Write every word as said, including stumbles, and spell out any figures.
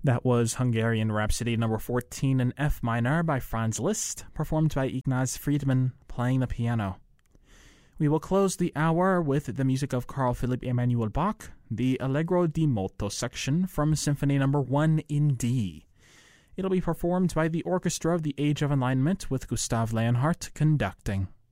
That was Hungarian Rhapsody number fourteen in F minor by Franz Liszt, performed by Ignaz Friedman playing the piano. We will close the hour with the music of Carl Philipp Emanuel Bach, the Allegro di Molto section from Symphony number one in D. It'll be performed by the Orchestra of the Age of Enlightenment with Gustav Leonhardt conducting.